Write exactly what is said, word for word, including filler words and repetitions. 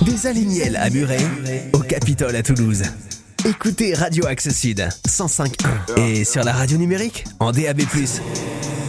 Des Alignels à Muret, au Capitole à Toulouse. Écoutez Radio Axe Sud cent cinq point un et sur la radio numérique en D A B plus.